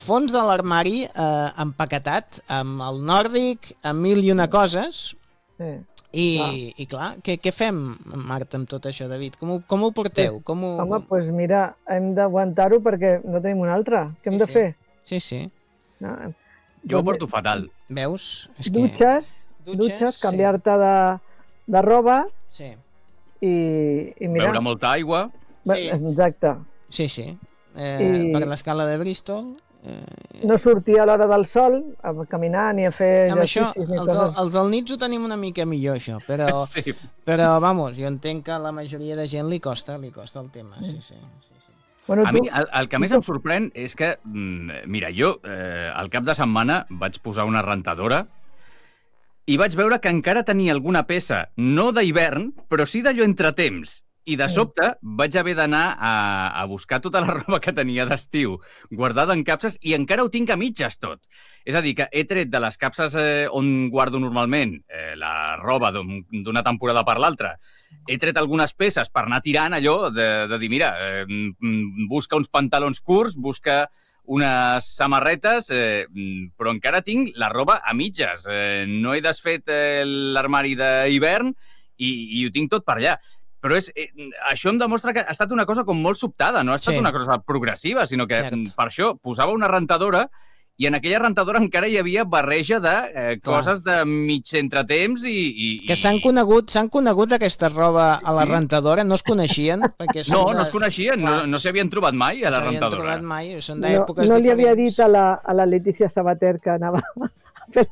fons de l'armari empaquetat amb el nòrdic, amb mil i una coses. Sí. I clar, què fem, Marta, amb tot això, David? Com ho porteu? Home, doncs mira, hem d'aguantar-ho perquè no tenim un altre. Què hem de fer? Sí. No, jo ho porto fatal. Veus? Dutxes, canviar-te de roba i mirar. Beure molta aigua. Exacte. Sí. Per l'escala de Bristol... No sortir a l'hora del sol a caminar ni a fer exercicis. Els del nits ho tenim una mica millor, això, però vamos, jo entenc que a la majoria de gent li costa el tema. Sí. Bueno, a mi el que més em sorprèn és que, mira, jo al cap de setmana vaig posar una rentadora i vaig veure que encara tenia alguna peça, no d'hivern, però sí d'allò entretemps. I de sobte vaig haver d'anar a buscar tota la roba que tenia d'estiu guardada en capses i encara ho tinc a mitges tot. És a dir, que he tret de les capses on guardo normalment la roba d'una temporada per l'altra. He tret algunes peces per anar tirant allò de dir, mira, busca uns pantalons curts, busca unes samarretes, però encara tinc la roba a mitges. No he desfet l'armari d'hivern i ho tinc tot per allà. Però això em demostra que ha estat una cosa com molt sobtada, no ha estat una cosa progressiva, sinó que per això posava una rentadora i en aquella rentadora encara hi havia barreja de coses de mig entretemps i... Que s'han conegut aquesta roba a la rentadora, no es coneixien? No es coneixien, no s'havien trobat mai a la rentadora. Són d'èpoques diferents. No li havia dit a la Letícia Sabater que anava a fer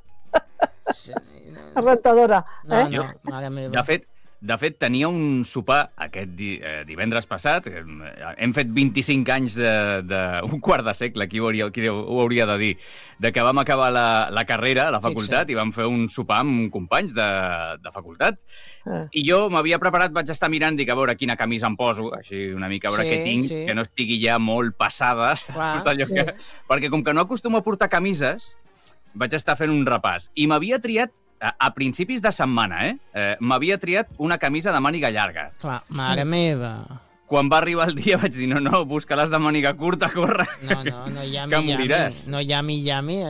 la rentadora. No, mare meva. De fet, tenia un sopar aquest divendres passat. Hem fet 25 anys un quart de segle, qui ho hauria de dir, de que vam acabar la carrera a la facultat i vam fer un sopar amb companys de facultat. I jo m'havia preparat, vaig estar mirant, dic, a veure quina camisa em poso, així una mica a veure què tinc, que no estigui ja molt passada. Perquè com que no acostumo a portar camises, vaig estar fent un repàs. I m'havia triat, a principis de setmana, m'havia triat una camisa de màniga llarga. Clar, mare meva. Quan va arribar el dia vaig dir, no, busca-les de màniga curta, corre, no llami, que moriràs. No llami,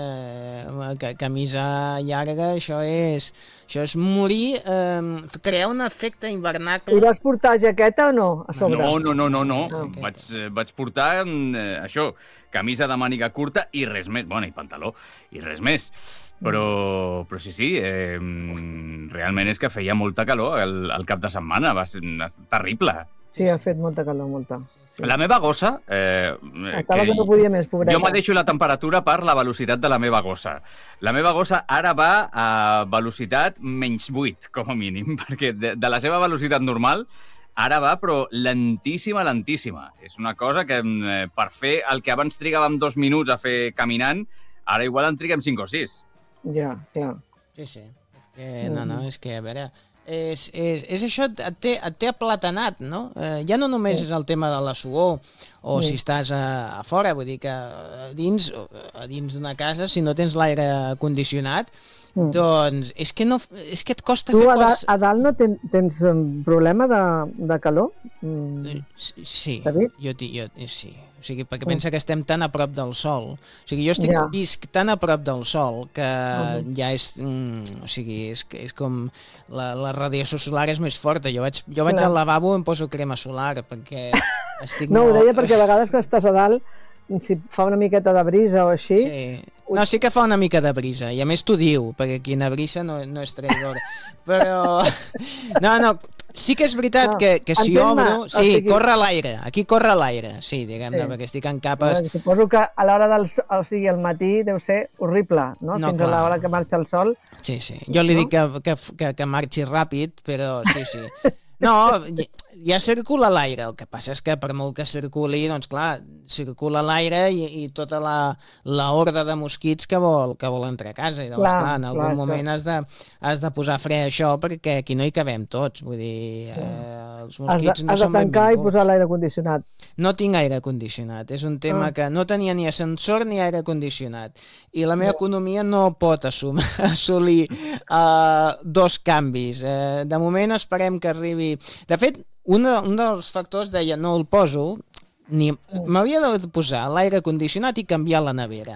camisa llarga, això és morir, crear un efecte hivernacle. I vas portar jaqueta o no, a sobre? No. Vaig portar això, camisa de màniga curta i res més, bueno, i pantaló, i res més. Però sí, realment és que feia molta calor al cap de setmana, va ser terrible. Sí, ha fet molta calor, molta. Sí. La meva gossa... Estava que no podia més, pobreta. Jo me deixo la temperatura per la velocitat de la meva gossa. La meva gossa ara va a velocitat -8, com a mínim, perquè de la seva velocitat normal ara va, però lentíssima. És una cosa que per fer el que abans trigàvem 2 minuts a fer caminant, ara igual en triguem 5 o 6. Ja. Sí. És que, a veure... És això, et té aplatanat, no? Ja no només és el tema de la suor o si estàs a fora, vull dir que a dins d'una casa, si no tens l'aire condicionat, doncs és que et costa fer coses... Tu a dalt no tens problema de calor? Sí, jo sí. O sigui, perquè pensa que estem tan a prop del sol. O sigui, jo visc tan a prop del sol que ja és... O sigui, és com... La radiació solar és més forta. Jo vaig al lavabo i em poso crema solar perquè estic... No, ho deia perquè a vegades que estàs a dalt, si fa una miqueta de brisa o així... No, sí que fa una mica de brisa, i a més t'ho diu, perquè quina brisa no és traïdora. Però... No, sí que és veritat que si obro... Sí, corre l'aire, aquí corre l'aire, sí, diguem-ne, perquè estic en capes... Suposo que a l'hora del sol, o sigui, al matí deu ser horrible, no? Fins a l'hora que marxa el sol. Sí. Jo li dic que marxi ràpid, però sí. No, ja circula l'aire, el que passa és que per molt que circuli, doncs clar, circula l'aire i tota la horda de mosquits que vol entrar a casa, i llavors clar, en algun moment has de posar fre a això perquè aquí no hi cabem tots, vull dir, els mosquits no són benvinguts. Has de tancar i posar l'aire condicionat. No tinc aire condicionat, és un tema que no tenia ni ascensor ni aire condicionat, i la meva economia no pot assolir 2 canvis. De moment esperem que arribi... De fet, un dels factors deia no el poso, m'havia de posar l'aire condicionat i canviar la nevera.